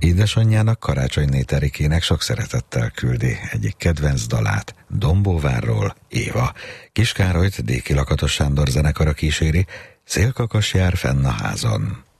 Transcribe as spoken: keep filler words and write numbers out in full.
Édesanyjának, Karácsonyné Terikének sok szeretettel küldi egyik kedvenc dalát, Dombóvárról, Éva. Kiskárolyt Déki Lakatos Sándor zenekara kíséri, Szélkakas jár fenn a házon.